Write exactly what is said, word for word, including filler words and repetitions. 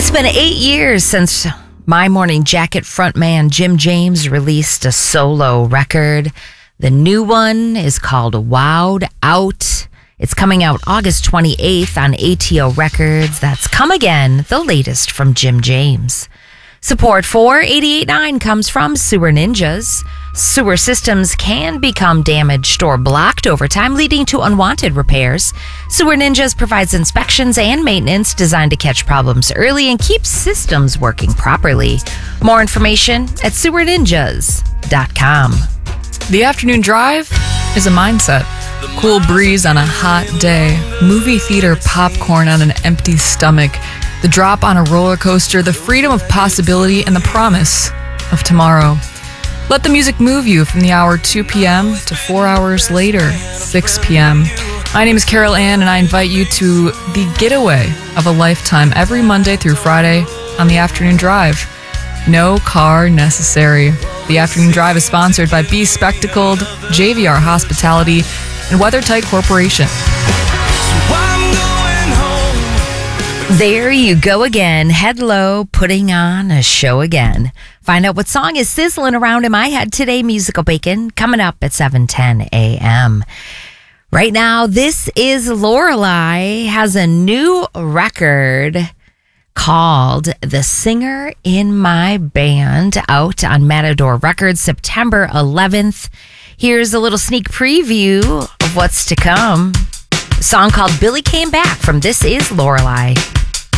It's been eight years since My Morning Jacket frontman Jim James released a solo record. The new one is called Wowed Out. It's coming out August twenty-eighth on A T O Records. That's Come Again, the latest from Jim James. Support for eighty-eight point nine comes from Sewer Ninjas. Sewer systems can become damaged or blocked over time, leading to unwanted repairs. Sewer Ninjas provides inspections and maintenance designed to catch problems early and keep systems working properly. More information at sewer ninjas dot com. The afternoon drive is a mindset. Cool breeze on a hot day, movie theater popcorn on an empty stomach, the drop on a roller coaster, the freedom of possibility, and the promise of tomorrow. Let the music move you from the hour two p.m. to four hours later, six p.m. My name is Carol Ann, and I invite you to the getaway of a lifetime every Monday through Friday on the Afternoon Drive. No car necessary. The Afternoon Drive is sponsored by Be Spectacled, J V R Hospitality, and WeatherTight Corporation. There you go again. Head low, putting on a show again. Find out what song is sizzling around in my head today. Musical Bacon coming up at seven ten a.m. Right now, this is Lorelei has a new record called The Singer in My Band out on Matador Records September eleventh. Here's a little sneak preview of what's to come. A song called Billy Came Back from This Is Lorelei.